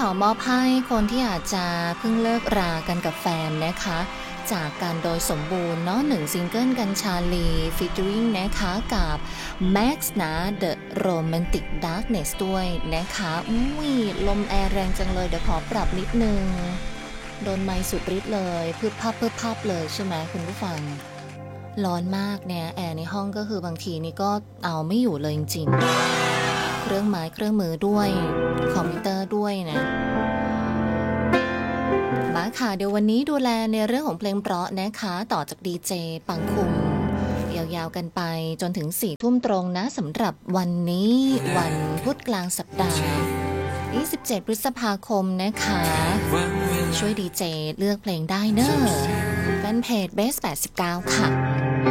อมอบให้คนที่อาจจะเพิ่งเลิกรากันกับแฟนนะคะจากการโดยสมบูรณ์เนาะ1ซิงเกิลกันชาลีฟีเจอริงนะคะกับ Max นะ The Romantic Darkness ด้วยนะคะลมแอร์แรงจังเลยเดี๋ยวขอปรับนิดนึงโดนไมค์สุดฤทธิ์เลยพึบพับเลยใช่ไหมคุณผู้ฟังร้อนมากเนี่ยแอร์ในห้องก็คือบางทีนี่ก็เอาไม่อยู่เลยจริงๆเครื่องไม้เครื่องมือด้วยคอมพิวเตอร์ด้วยนะมาค่ะเดี๋ยววันนี้ดูแลในเรื่องของเพลงเพราะนะคะต่อจากดีเจปังคุมยาวๆกันไปจนถึง4 ทุ่มตรงนะสำหรับวันนี้วันพุธกลางสัปดาห์27 พฤษภาคมนะคะช่วยดีเจเลือกเพลงได้เนอะแฟนเพจเบส89ค่ะ